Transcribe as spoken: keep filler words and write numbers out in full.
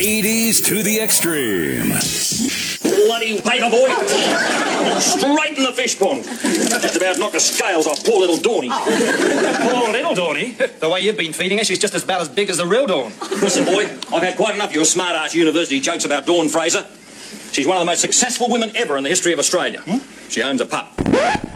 Ladies to the extreme. Bloody paper boy. Straight in the fish pond. Just about knocked the scales off poor little Dawny. Poor little Dawny? The way you've been feeding her, she's just about as big as the real Dawn. Listen, boy, I've had quite enough of your smart-ass university jokes about Dawn Fraser. She's one of the most successful women ever in the history of Australia. Hmm? She owns a pup.